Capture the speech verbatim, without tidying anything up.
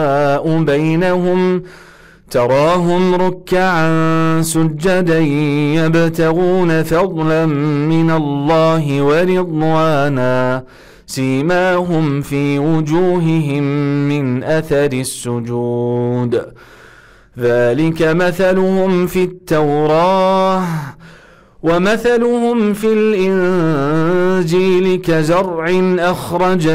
بينهم تراهم ركعا سجدا يبتغون فضلا من الله ورضوانا سيماهم في وجوههم من أثر السجود ذلك مثلهم في التوراة ومثلهم في الإنجيل كزرع أخرج